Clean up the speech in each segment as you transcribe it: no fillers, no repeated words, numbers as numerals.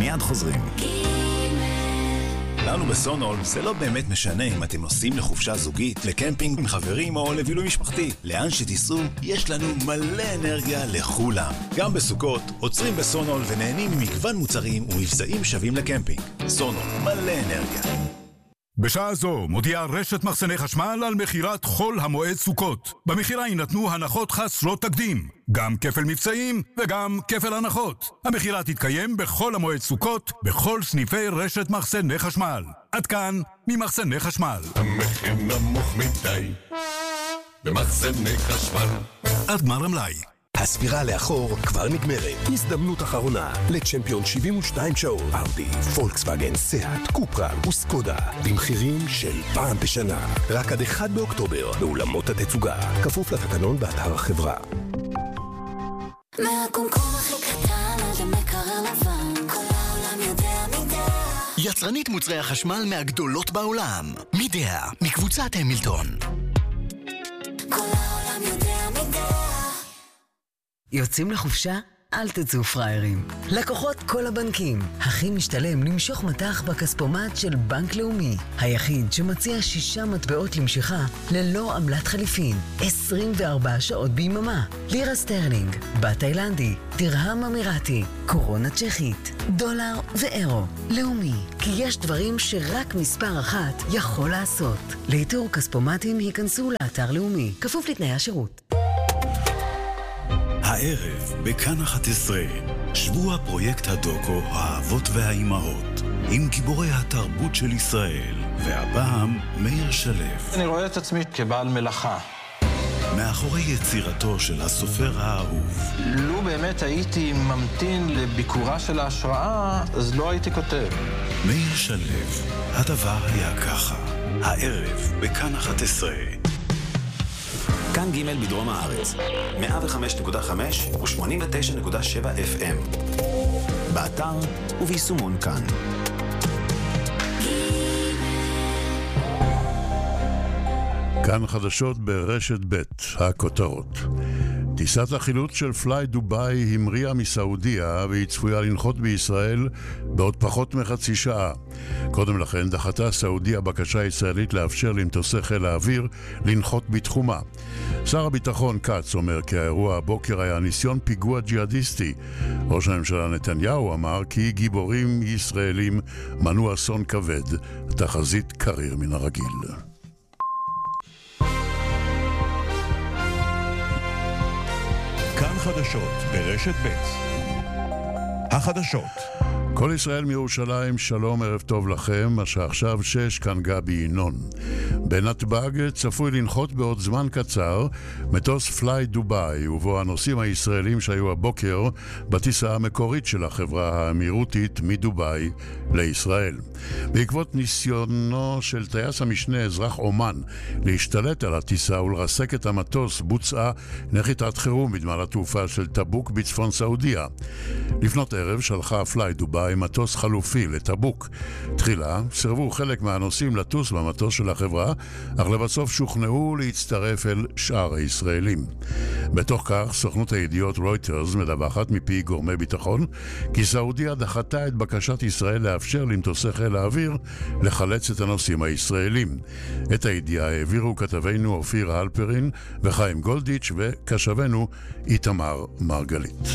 מיד חוזרים. לנו בסונול זה לא באמת משנה אם אתם נוסעים לחופשה זוגית, לקמפינג עם חברים או לבילוי משפחתי. לאן שתיסעו, יש לנו מלא אנרגיה לכולם. גם בסוכות, עוצרים בסונול ונהנים ממגוון מוצרים ומבצעים שווים לקמפינג. סונול, מלא אנרגיה. בשעה זו מודיעה רשת מחסני חשמל על מחירת חול המועד סוכות. במחירה יינתנו הנחות חסרות תקדים, גם כפל מבצעים וגם כפל הנחות. המחירה תתקיים בכל המועד סוכות, בכל סניפי רשת מחסני חשמל. עד כאן ממחסני חשמל. המחיר נמוך מדי במחסני חשמל. עד גמר המלאי. הספירה לאחור כבר נגמרת. הזדמנות אחרונה לצ'מפיון 72 שעות. אאודי, פולקסווגן, סיאט, קופרה וסקודה במחירים של פעם בשנה. רק עד 1 באוקטובר באולמות התצוגה. כפוף לתקנון באתר החברה. מהקומקום הכי קטן עד המקרר לבן, כל העולם יודע מידע. יצרנית מוצרי החשמל מהגדולות בעולם. מידע, מקבוצת המילטון. כל העולם יודע מידע. יוצאים לחופשה? אל תצאו פריירים. לקוחות כל הבנקים. הכי משתלם למשוך מטח בכספומט של בנק לאומי. היחיד שמציע 6 מטבעות למשיכה ללא עמלת חליפין. 24 שעות ביממה. לירה סטרלינג, בת תאילנדי, דרהם אמירתי, קורונה צ'כית, דולר ואירו. לאומי. כי יש דברים שרק מספר אחת יכול לעשות. לאיתור כספומטים היכנסו לאתר לאומי. כפוף לתנאי השירות. הערב בכאן 11 שבוע פרויקט הדוקו האבות והאימהות עם גיבורי התרבות של ישראל, והפעם מאיר שלו. אני רואה את עצמי כבעל מלאכה. מאחורי יצירתו של הסופר האהוב. לו באמת הייתי ממתין לביקורה של ההשראה, אז לא הייתי כותב. מאיר שלו, הדבר היה ככה. הערב בכאן 11. כאן ג' בדרום הארץ, 105.5 ו-89.7 FM. באתר וביישומון כאן. כאן חדשות ברשת ב' הכותרות. טיסת החילוץ של פליי דוביי המריאה מסעודיה והיא צפויה לנחות בישראל בעוד פחות מחצי שעה. קודם לכן דחתה סעודיה בקשה ישראלית לאפשר למטוסי חיל האוויר לנחות בתחומה. שר הביטחון קץ אומר כי האירוע הבוקר היה ניסיון פיגוע ג'יהאדיסטי. ראש הממשלה נתניהו אמר כי גיבורים ישראלים מנעו אסון כבד, תחזית קריר מן הרגיל. כאן חדשות ברשת ב' החדשות. כל ישראל מירושלים, שלום, ערב טוב לכם. השעה עכשיו 6, כאן גבי ינון. בנתב"ג צפוי לנחות בעוד זמן קצר מטוס פליי דוביי, ובו הנוסעים הישראלים שהיו הבוקר בטיסה המקורית של החברה האמירותית מדוביי לישראל. בעקבות ניסיונו של טייס המשנה אזרח אומן להשתלט על הטיסה ולרסק את המטוס, בוצעה נחיתת חירום בנמל התעופה של טבוק בצפון סעודיה. לפנות ערב שלחה פליי דוביי מטוס חלופי לטבוק. תחילה סרבו חלק מהנוסעים לטוס במטוס של החברה, אך לבסוף שוכנעו להצטרף אל שאר הישראלים. בתוך כך סוכנות הידיעות רויטרס מדווחת מפי גורמי ביטחון כי סעודיה דחתה את בקשת ישראל לאפשר למטוסי חיל האוויר לחלץ את הנוסעים הישראלים. את הידיעה העבירו כתבינו אופיר הלפרין וחיים גולדיץ' וקשבנו איתמר מרגלית.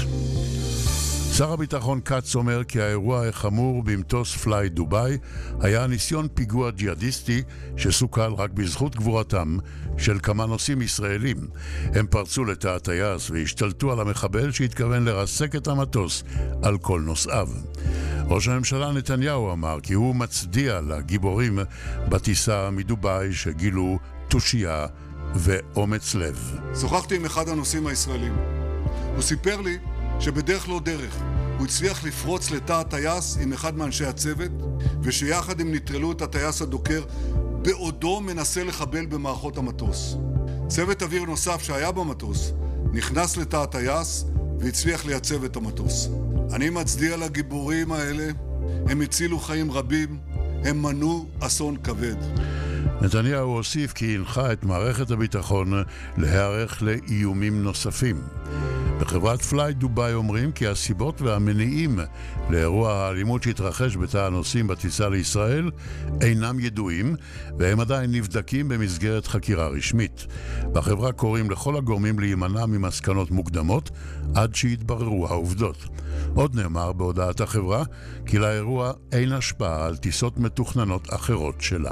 שר הביטחון קץ אומר כי האירוע החמור במטוס פליי דוביי היה ניסיון פיגוע ג'יהאדיסטי שסוכל רק בזכות גבורתם של כמה נוסעים ישראלים. הם פרצו לתא הטייס והשתלטו על המחבל שהתכוון לרסק את המטוס על כל נוסעיו. ראש הממשלה נתניהו אמר כי הוא מצדיע לגיבורים בטיסה מדוביי שגילו תושייה ואומץ לב. שוחחתי עם אחד הנוסעים הישראלים. הוא סיפר לי שבדרך לא דרך הוא הצליח לפרוץ לתא הטייס עם אחד מאנשי הצוות, ושיחד הם נטרלו את הטייס הדוקר בעודו מנסה לחבל במערכות המטוס. צוות אוויר נוסף שהיה במטוס נכנס לתא הטייס והצליח לייצב את המטוס. אני מצדיע לגיבורים האלה, הם הצילו חיים רבים, הם מנעו אסון כבד. נתניהו הוסיף כי הנחה את מערכת הביטחון להיערך לאיומים נוספים. בחברת פליי דובאי אומרים כי הסיבות והמניעים לאירוע האלימות שהתרחש בתא הנוסעים בטיסה לישראל אינם ידועים, והם עדיין נבדקים במסגרת חקירה רשמית. בחברה קוראים לכל הגורמים להימנע ממסקנות מוקדמות עד שיתבררו העובדות. עוד נאמר בהודעת החברה כי לאירוע אין השפעה על טיסות מתוכננות אחרות שלה.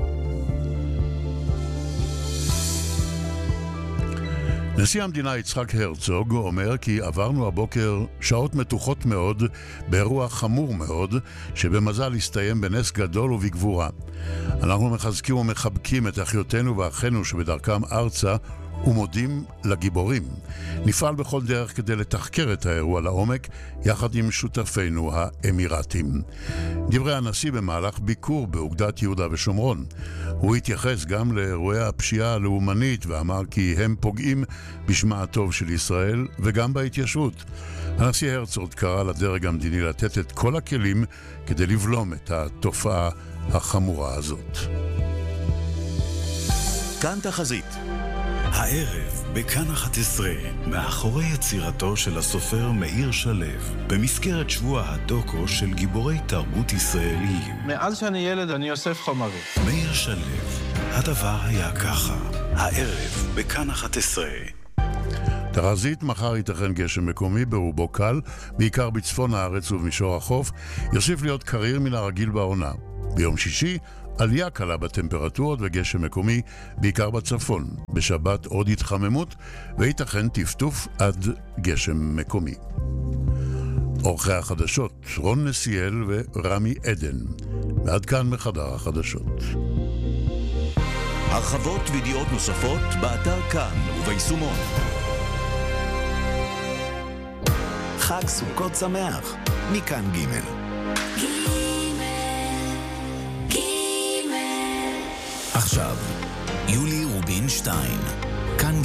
נשיא המדינה יצחק הרצוג אומר כי עברנו הבוקר שעות מתוחות מאוד באירוע חמור מאוד שבמזל הסתיים בנס גדול ובגבורה. אנחנו מחזקים ומחבקים את אחיותינו ואחינו שבדרכם ארצה ומודים לגיבורים. נפעל בכל דרך כדי לתחקר את האירוע לעומק יחד עם שותפינו האמירתים. דברי הנשיא במהלך ביקור באוגדת יהודה ושומרון. הוא התייחס גם לאירועי הפשיעה הלאומנית ואמר כי הם פוגעים בשמה הטוב של ישראל וגם בהתיישבות. הנשיא הרצוג קרא לדרג המדיני לתת את כל הכלים כדי לבלום את התופעה החמורה הזאת. כאן תחזית. הערב בכאן 11, מאחורי יצירתו של הסופר מאיר שלו, במסגרת שבוע הדוקו של גיבורי תרבות ישראליים. מאז שאני ילד אני אוסף חומרים. מאיר שלו, הדבר היה ככה. הערב בכאן 11. תחזית, מחר ייתכן גשם מקומי ברובו קל, בעיקר בצפון הארץ ובמישור החוף, יוסיף להיות קריר מן הרגיל בעונה. ביום שישי, עלייה קלה בטמפרטורות וגשם מקומי, בעיקר בצפון. בשבת עוד התחממות וייתכן טפטוף עד גשם מקומי. אורחי החדשות, רון נסיאל ורמי עדן. ועד כאן מחדר החדשות. הרחבות וידיעות נוספות באתר כאן וביישומון. חג סוכות שמח, מכאן ג' עכשיו, יולי רובין שטיין.